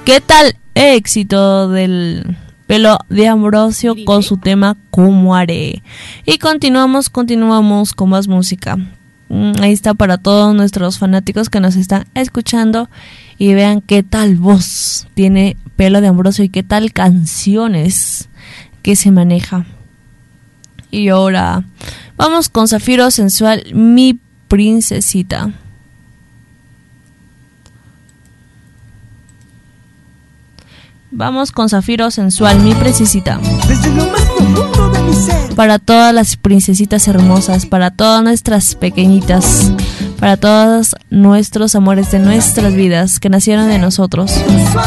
¿Qué tal éxito del Pelo de Ambrosio con su tema ¿Cómo haré? Y continuamos con más música. Ahí está para todos nuestros fanáticos que nos están escuchando y vean qué tal voz tiene Pelo de Ambrosio y qué tal canciones que se maneja. Y ahora vamos con Zafiro Sensual, mi princesita. Vamos con Zafiro Sensual, mi princesita. Desde lo más profundo de mi ser. Para todas las princesitas hermosas, para todas nuestras pequeñitas, para todos nuestros amores de nuestras vidas que nacieron de nosotros.